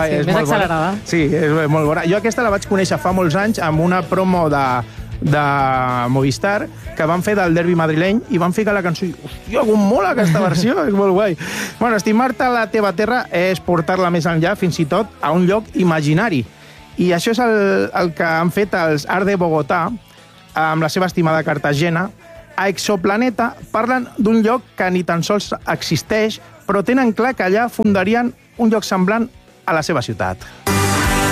guai. Sí, és més molt accelerada. bona. Sí, és molt bona. Jo aquesta la vaig conèixer fa molts anys amb una promo de Movistar que van fer del derbi madrileny i van ficar la cançó i, hòstia, com mola aquesta versió, és molt guai. Bueno, estimar-te a la teva terra és portar-la més enllà, fins i tot a un lloc imaginari. I això és el que han fet els Art de Bogotà amb la seva estimada Cartagena. A Exoplaneta parlen d'un lloc que ni tan sols existeix, però tenen clar que allà fundarien un lloc semblant a la seva ciutat.